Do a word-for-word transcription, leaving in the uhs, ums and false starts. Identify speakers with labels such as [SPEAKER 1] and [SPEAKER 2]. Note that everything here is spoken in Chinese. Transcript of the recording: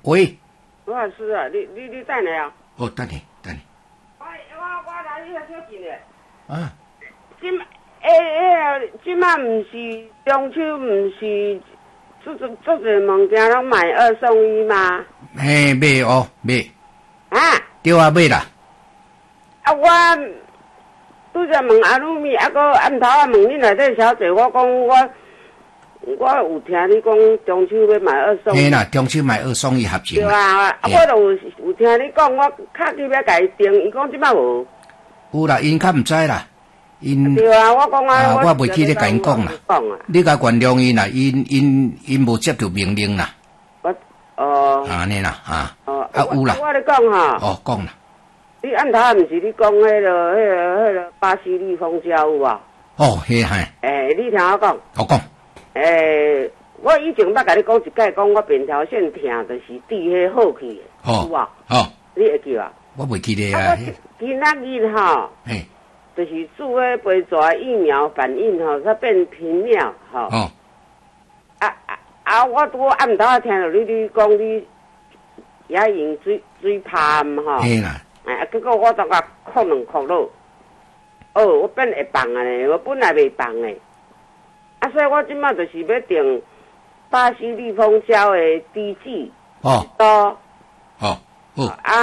[SPEAKER 1] 喂，
[SPEAKER 2] 罗老师啊，你你你等下啊。
[SPEAKER 1] 哦，等你等你。
[SPEAKER 2] 我我我来你遐小进来。
[SPEAKER 1] 啊。
[SPEAKER 2] 今诶诶，今麦唔是中秋，唔是做做做些物件拢买二送一吗？
[SPEAKER 1] 嘿，买哦买。
[SPEAKER 2] 啊？
[SPEAKER 1] 对啊，买啦。
[SPEAKER 2] 啊，我拄则问阿鲁咪，啊个暗头啊问你内底小姐，我讲我我有听你讲中秋要买二送一。
[SPEAKER 1] 嘿啦，中秋买二送一合情。
[SPEAKER 2] 对啊，啊我就有有听你讲，我敲去要甲伊订，伊讲即摆无。
[SPEAKER 1] 有啦，因较毋知啦。因
[SPEAKER 2] 对啊，我讲啊，
[SPEAKER 1] 我袂记咧甲因讲啦。你甲原谅伊啦，因因因无接到命令啦。
[SPEAKER 2] 我哦。
[SPEAKER 1] 安尼啦，啊。
[SPEAKER 2] 哦。
[SPEAKER 1] 啊有啦。
[SPEAKER 2] 我咧讲哈。
[SPEAKER 1] 哦，讲啦。
[SPEAKER 2] 你按头毋是你讲迄个、迄个、迄个巴西利蜂胶有无？
[SPEAKER 1] 哦，嘿嘿。
[SPEAKER 2] 诶，你听我讲。
[SPEAKER 1] 我讲。
[SPEAKER 2] 诶，我以前捌甲你讲一解，讲我扁桃腺疼，就是治迄好去的，有无？
[SPEAKER 1] 哦。
[SPEAKER 2] 你会记啊？
[SPEAKER 1] 我袂记咧啊。
[SPEAKER 2] 今仔日吼，
[SPEAKER 1] 嘿，
[SPEAKER 2] 就是做迄杯蛇疫苗反应吼，它变频尿吼。
[SPEAKER 1] 哦。
[SPEAKER 2] 啊啊啊！我拄暗头听到你你讲你也用水水拍吼。
[SPEAKER 1] 嘿啦。
[SPEAKER 2] 哎，结果我都甲哭两哭咯。哦，我本会放啊呢，我本来袂放诶。啊，所以我即摆就是要订巴西利蜂胶的滴剂。
[SPEAKER 1] 哦。
[SPEAKER 2] 多。
[SPEAKER 1] 哦。好。
[SPEAKER 2] 啊。